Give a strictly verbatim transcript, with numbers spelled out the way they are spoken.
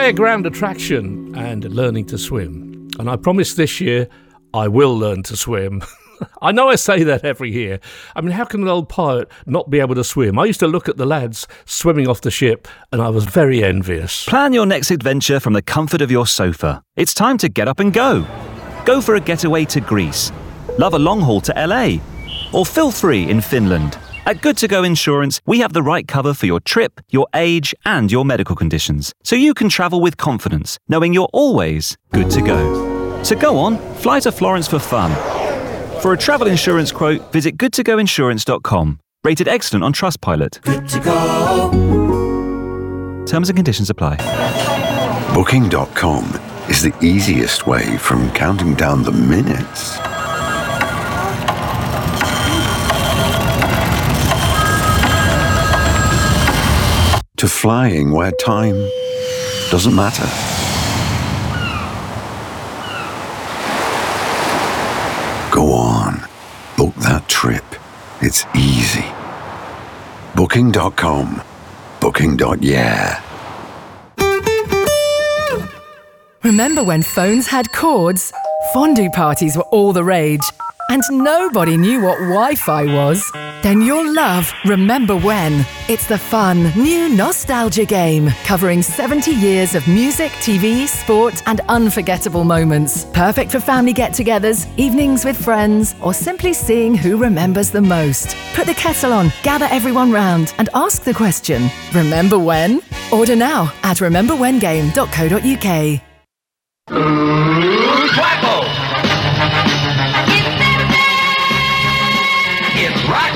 fairground attraction and learning to swim. And I promise this year I will learn to swim. I know I say that every year. I mean, how can an old pirate not be able to swim? I used to look at the lads swimming off the ship and I was very envious. Plan your next adventure from the comfort of your sofa. It's time to get up and go. Go for a getaway to Greece. Love a long haul to L A. Or feel free in Finland. At Good To Go Insurance, we have the right cover for your trip, your age, and your medical conditions, so you can travel with confidence, knowing you're always good to go. So go on, fly to Florence for fun. For a travel insurance quote, visit good to go insurance dot com. Rated excellent on Trustpilot. Good to go. Terms and conditions apply. Booking dot com is the easiest way from counting down the minutes to flying where time doesn't matter. Go on, book that trip. It's easy. Booking dot com. Booking. Yeah. Remember when phones had cords? Fondue parties were all the rage. And nobody knew what Wi-Fi was. Then you'll love Remember When. It's the fun, new nostalgia game covering seventy years of music, T V, sport and unforgettable moments. Perfect for family get-togethers, evenings with friends, or simply seeing who remembers the most. Put the kettle on, gather everyone round and ask the question, remember when? Order now at remember when game dot co dot uk.